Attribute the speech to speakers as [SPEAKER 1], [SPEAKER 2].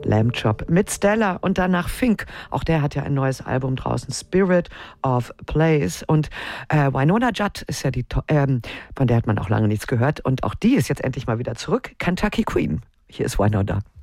[SPEAKER 1] Lamb Chop mit Stella und danach Fink. Auch der hat ja ein neues Album draußen, Spirit of Place. Und Wynonna Judd ist ja von der hat man auch lange nichts gehört. Und auch die ist jetzt endlich mal wieder zurück. Kentucky Queen. Hier ist Wynonna.